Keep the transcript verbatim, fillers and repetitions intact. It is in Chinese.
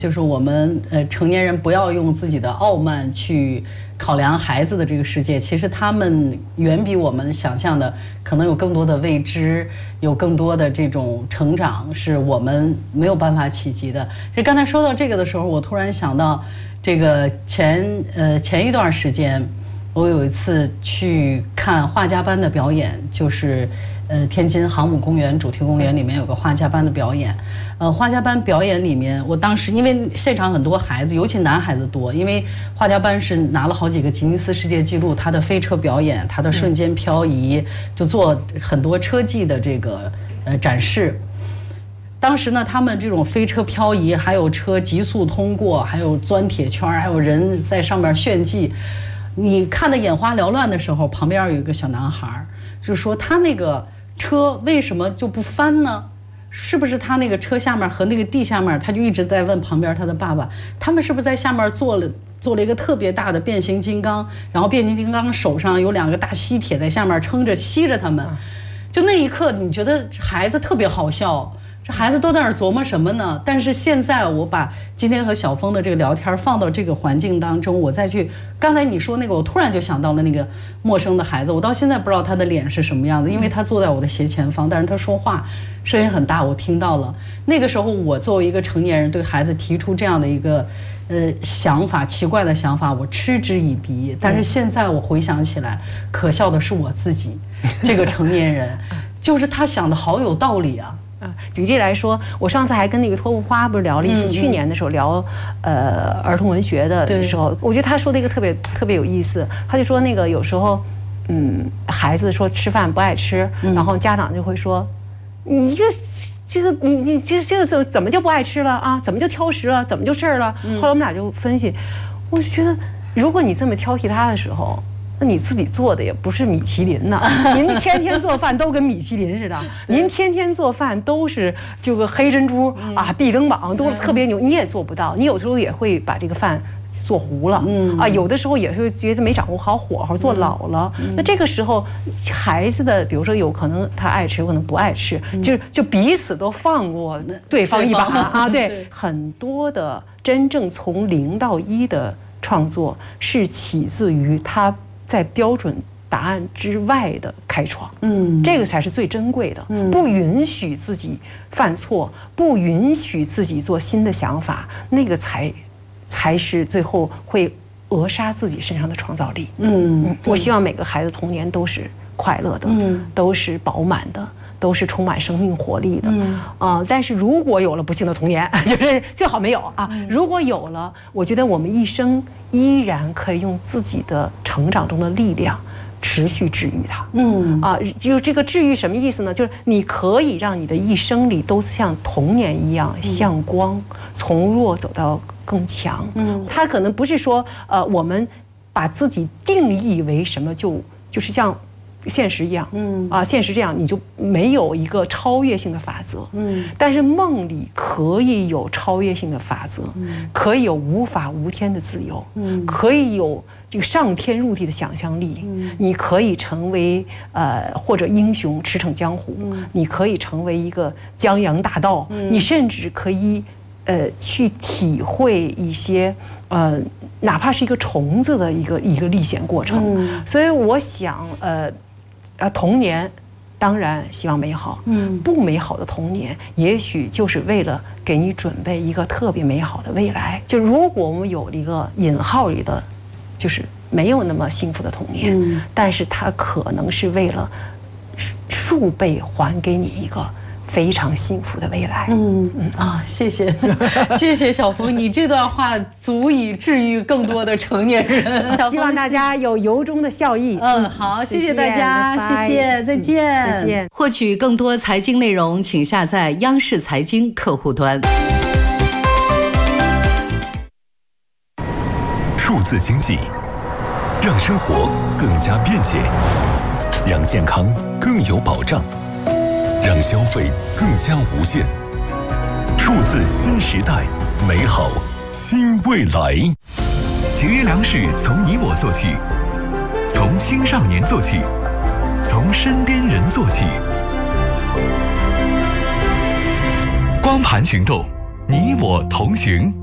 就是我们呃成年人不要用自己的傲慢去考量孩子的这个世界，其实他们远比我们想象的可能有更多的未知，有更多的这种成长是我们没有办法企及的。就刚才说到这个的时候，我突然想到，这个前呃前一段时间，我有一次去看画家班的表演，就是呃天津航母公园主题公园里面有个画家班的表演。呃，画家班表演里面，我当时因为现场很多孩子，尤其男孩子多，因为画家班是拿了好几个吉尼斯世界纪录，他的飞车表演，他的瞬间漂移，就做很多车技的这个呃展示。当时呢，他们这种飞车漂移，还有车急速通过，还有钻铁圈，还有人在上面炫技，你看得眼花缭乱的时候，旁边有一个小男孩，就说他那个车为什么就不翻呢？是不是他那个车下面和那个地下面，他就一直在问旁边他的爸爸，他们是不是在下面做了做了一个特别大的变形金刚，然后变形金刚手上有两个大吸铁在下面撑着吸着他们，就那一刻你觉得孩子特别好笑。这孩子都在那儿琢磨什么呢？但是现在我把今天和小峰的这个聊天放到这个环境当中，我再去刚才你说那个，我突然就想到了那个陌生的孩子，我到现在不知道他的脸是什么样子，因为他坐在我的斜前方，但是他说话声音很大，我听到了。那个时候我作为一个成年人对孩子提出这样的一个呃想法，奇怪的想法，我嗤之以鼻。但是现在我回想起来，可笑的是我自己这个成年人，就是他想的好有道理啊。 啊，举例来说，我上次还跟那个托布花不是聊了一次，去年的时候聊，呃，儿童文学的时候，我觉得他说的一个特别特别有意思。他就说那个有时候，嗯，孩子说吃饭不爱吃，然后家长就会说，你一个这个你你这这个怎怎么就不爱吃了啊？怎么就挑食了？怎么就事儿了？后来我们俩就分析，我就觉得，如果你这么挑剔他的时候。那你自己做的也不是米其林呐，您天天做饭都跟米其林似的，您天天做饭都是这个黑珍珠啊、必登榜都特别牛，你也做不到，你有时候也会把这个饭做糊了，啊，有的时候也会觉得没掌握好火候，做老了。那这个时候，孩子的比如说有可能他爱吃，有可能不爱吃，就是就彼此都放过对方一把啊。对，很多的真正从零到一的创作是起自于他。在标准答案之外的开创，嗯，这个才是最珍贵的。嗯，不允许自己犯错，不允许自己做新的想法，那个才才是最后会扼杀自己身上的创造力。嗯，嗯我希望每个孩子童年都是快乐的，嗯，都是饱满的。都是充满生命活力的，嗯啊、呃，但是如果有了不幸的童年，就是最好没有啊。嗯、如果有了，我觉得我们一生依然可以用自己的成长中的力量持续治愈它。嗯啊，就这个治愈什么意思呢？就是你可以让你的一生里都像童年一样向光，从弱走到更强。嗯，它可能不是说呃，我们把自己定义为什么就就是像。现实一样，嗯啊，现实这样，你就没有一个超越性的法则，嗯，但是梦里可以有超越性的法则，嗯，可以有无法无天的自由，嗯，可以有这个上天入地的想象力，嗯，你可以成为呃或者英雄驰骋江湖，嗯，你可以成为一个江洋大盗，嗯，你甚至可以呃去体会一些呃哪怕是一个虫子的一个一个历险过程，嗯，所以我想呃。啊，童年当然希望美好，嗯，不美好的童年，也许就是为了给你准备一个特别美好的未来。就如果我们有了一个引号里的，就是没有那么幸福的童年，嗯，但是它可能是为了数倍还给你一个非常幸福的未来。嗯嗯啊，谢谢，谢谢小峰，你这段话足以治愈更多的成年人。 希望大家有由衷的笑意。 嗯，好，谢谢大家，谢谢，再见， 再见。 获取更多财经内容，请下载央视财经客户端。 数字经济让生活更加便捷，让健康更有保障。让消费更加无限，数字新时代，美好新未来。节约粮食从你我做起，从青少年做起，从身边人做起。光盘行动，你我同行。